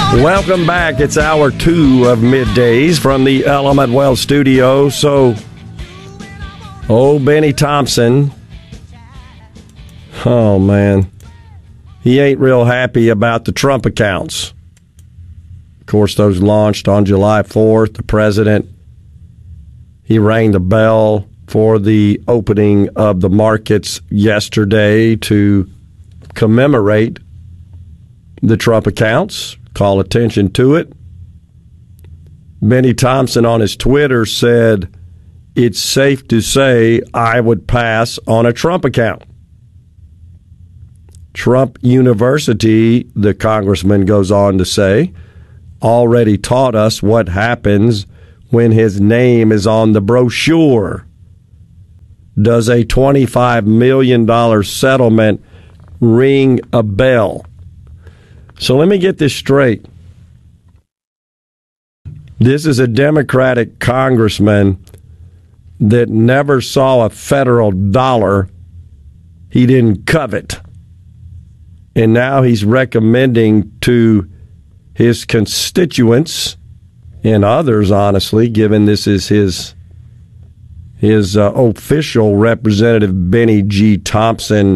Welcome back. It's hour 2 of Middays from the Element Wealth Studio. So, Benny Thompson, oh man, he ain't real happy about the Trump accounts. Of course, those launched on July 4th. The president, he rang the bell for the opening of the markets yesterday to commemorate the Trump accounts. Call attention to it. Benny Thompson on his Twitter said, "It's safe to say I would pass on a Trump account." Trump University, the congressman goes on to say, already taught us what happens when his name is on the brochure. Does a $25 million settlement ring a bell? So let me get this straight. This is a Democratic congressman that never saw a federal dollar he didn't covet. And now he's recommending to his constituents and others, honestly, given this is his official representative, Benny G. Thompson,